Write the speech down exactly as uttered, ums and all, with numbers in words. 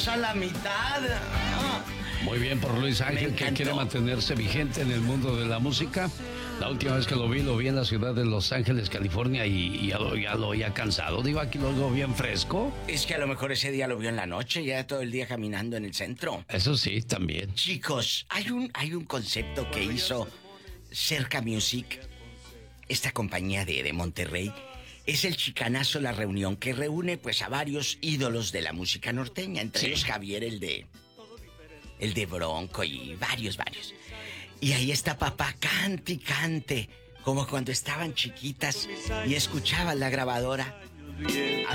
dos a la mitad. Muy bien por Luis Ángel, que quiere mantenerse vigente en el mundo de la música. La última vez que lo vi, lo vi en la ciudad de Los Ángeles, California, y, y ya, lo, ya lo había cansado. Digo, aquí lo veo bien fresco. Es que a lo mejor ese día lo vio en la noche, ya todo el día caminando en el centro. Eso sí, también. Chicos, hay un, hay un concepto que hizo Cerca Music, esta compañía de, de Monterrey. Es el Chicanazo, la reunión que reúne pues a varios ídolos de la música norteña, entre sí. ellos Javier, el de el de Bronco y varios, varios. Y ahí está papá, cante y cante, como cuando estaban chiquitas y escuchaban la grabadora.